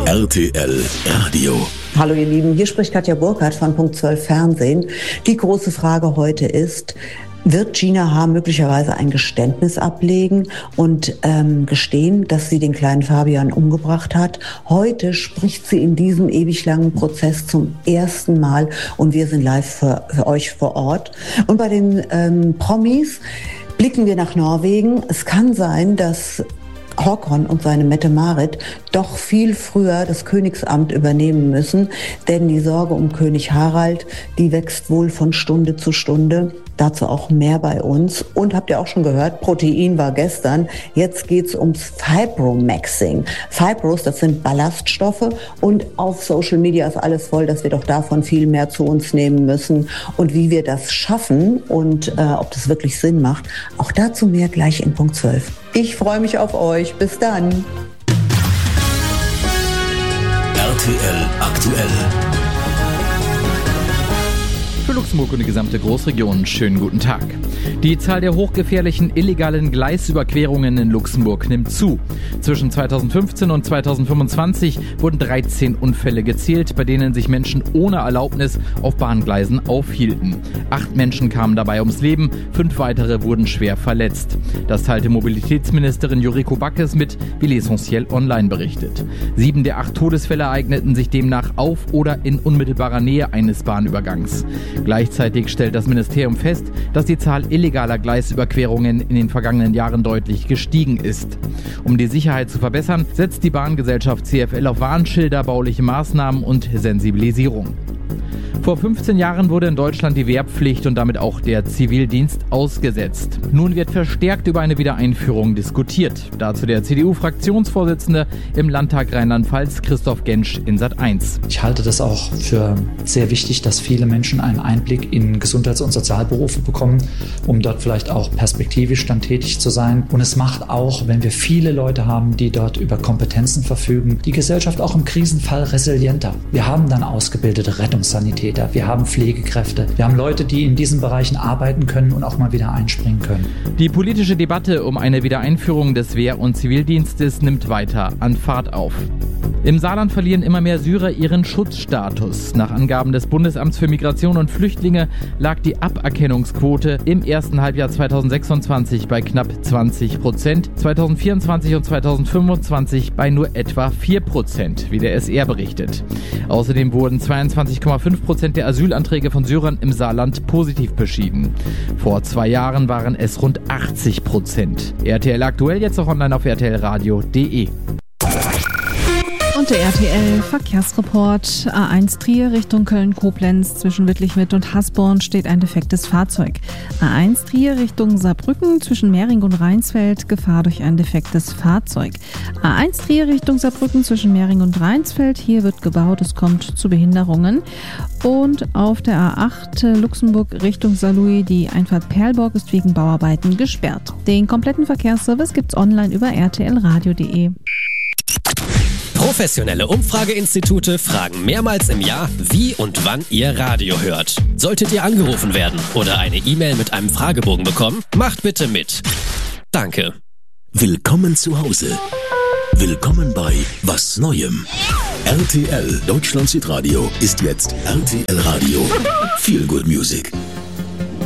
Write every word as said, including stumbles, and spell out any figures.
R T L Radio. Hallo ihr Lieben, hier spricht Katja Burkhardt von Punkt zwölf Fernsehen. Die große Frage heute ist, wird Gina H. möglicherweise ein Geständnis ablegen und ähm, gestehen, dass sie den kleinen Fabian umgebracht hat? Heute spricht sie in diesem ewig langen Prozess zum ersten Mal und wir sind live für, für euch vor Ort. Und bei den ähm, Promis blicken wir nach Norwegen. Es kann sein, dass Håkon und seine Mette-Marit doch viel früher das Königsamt übernehmen müssen, denn die Sorge um König Harald, die wächst wohl von Stunde zu Stunde. Dazu auch mehr bei uns. Und habt ihr auch schon gehört, Protein war gestern. Jetzt geht's ums Fibromaxing. Fibros, das sind Ballaststoffe und auf Social Media ist alles voll, dass wir doch davon viel mehr zu uns nehmen müssen. Und wie wir das schaffen und äh, ob das wirklich Sinn macht, auch dazu mehr gleich in Punkt zwölf. Ich freue mich auf euch. Bis dann. R T L aktuell. Für Luxemburg und die gesamte Großregion schönen guten Tag. Die Zahl der hochgefährlichen illegalen Gleisüberquerungen in Luxemburg nimmt zu. Zwischen zweitausendfünfzehn und zweitausendfünfundzwanzig wurden dreizehn Unfälle gezählt, bei denen sich Menschen ohne Erlaubnis auf Bahngleisen aufhielten. Acht Menschen kamen dabei ums Leben, fünf weitere wurden schwer verletzt. Das teilte Mobilitätsministerin Yuriko Backes mit, wie L'Essentiel Online berichtet. Sieben der acht Todesfälle ereigneten sich demnach auf oder in unmittelbarer Nähe eines Bahnübergangs. Gleichzeitig stellt das Ministerium fest, dass die Zahl illegaler Gleisüberquerungen in den vergangenen Jahren deutlich gestiegen ist. Um die Sicherheit zu verbessern, setzt die Bahngesellschaft C F L auf Warnschilder, bauliche Maßnahmen und Sensibilisierung. Vor fünfzehn Jahren wurde in Deutschland die Wehrpflicht und damit auch der Zivildienst ausgesetzt. Nun wird verstärkt über eine Wiedereinführung diskutiert. Dazu der C D U-Fraktionsvorsitzende im Landtag Rheinland-Pfalz, Christoph Gensch in Sat eins. Ich halte das auch für sehr wichtig, dass viele Menschen einen Einblick in Gesundheits- und Sozialberufe bekommen, um dort vielleicht auch perspektivisch dann tätig zu sein. Und es macht auch, wenn wir viele Leute haben, die dort über Kompetenzen verfügen, die Gesellschaft auch im Krisenfall resilienter. Wir haben dann ausgebildete Rettungssanitäter. Wir haben Pflegekräfte. Wir haben Leute, die in diesen Bereichen arbeiten können und auch mal wieder einspringen können. Die politische Debatte um eine Wiedereinführung des Wehr- und Zivildienstes nimmt weiter an Fahrt auf. Im Saarland verlieren immer mehr Syrer ihren Schutzstatus. Nach Angaben des Bundesamts für Migration und Flüchtlinge lag die Aberkennungsquote im ersten Halbjahr zweitausendsechsundzwanzig bei knapp zwanzig Prozent, zweitausendvierundzwanzig und zweitausendfünfundzwanzig bei nur etwa vier Prozent, wie der S R berichtet. Außerdem wurden zweiundzwanzig Komma fünf Prozent der Asylanträge von Syrern im Saarland positiv beschieden. Vor zwei Jahren waren es rund achtzig Prozent. R T L aktuell jetzt auch online auf r t l radio punkt d e. Und der R T L-Verkehrsreport. A eins Trier Richtung Köln-Koblenz zwischen Wittlichmitt und Hasborn steht ein defektes Fahrzeug. A eins Trier Richtung Saarbrücken zwischen Mehring und Rheinsfeld Gefahr durch ein defektes Fahrzeug. A eins Trier Richtung Saarbrücken zwischen Mehring und Rheinsfeld. Hier wird gebaut, es kommt zu Behinderungen. Und auf der A acht Luxemburg Richtung Saarlouis die Einfahrt Perlborg ist wegen Bauarbeiten gesperrt. Den kompletten Verkehrsservice gibt's online über r t l radio punkt d e. Professionelle Umfrageinstitute fragen mehrmals im Jahr, wie und wann ihr Radio hört. Solltet ihr angerufen werden oder eine E-Mail mit einem Fragebogen bekommen, macht bitte mit. Danke. Willkommen zu Hause. Willkommen bei Was Neuem. R T L Deutschland Südradio ist jetzt R T L Radio. Feel Good Music.